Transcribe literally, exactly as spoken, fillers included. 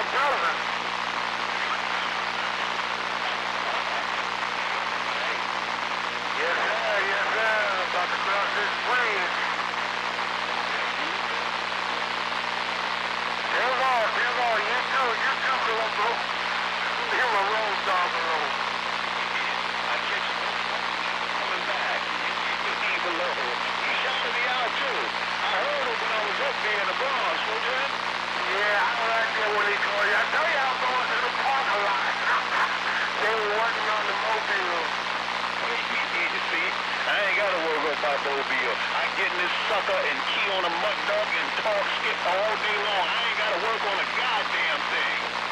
that dozen. Yes, sir, yes, sir. About to cross this bridge. Tell on, tell on. You too, you too, Colombo. You're a road dog, road. I catch you coming back. You see below. You shouted me out, too. I heard it when I was up there in the Bronx, wasn't you? Yeah, I like that what he called you. I tell you I was going to the park a lot. They were working on the mobile. You see, I ain't got to work on my mobile. I get in this sucker and key on a mud dog and talk skip all day long. I ain't got to work on a goddamn thing.